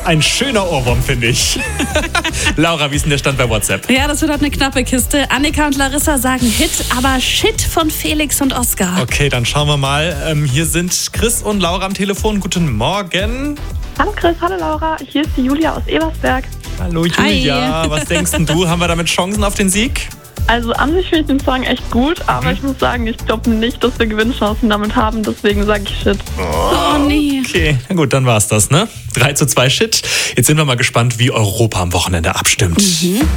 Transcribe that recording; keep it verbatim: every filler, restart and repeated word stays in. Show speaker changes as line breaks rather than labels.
ein schöner Ohrwurm, finde ich. Laura, wie ist denn der Stand bei WhatsApp?
Ja, das wird halt eine knappe Kiste. Annika und Larissa sagen Hit, aber Shit von Felix und Oskar.
Okay, dann schauen wir mal. Ähm, hier sind Chris und Laura am Telefon. Guten Morgen.
Hallo Chris, hallo Laura, hier ist die Julia aus Ebersberg.
Hallo Julia,
Hi.
was denkst denn du? Haben wir damit Chancen auf den Sieg?
Also an sich finde ich den Song echt gut, aber
Mhm.
ich muss sagen, ich glaube nicht, dass wir Gewinnchancen damit haben, deswegen sage ich Shit.
Oh nee.
Okay, na gut, dann war's das, ne? drei zu zwei Shit. Jetzt sind wir mal gespannt, wie Europa am Wochenende abstimmt.
Mhm.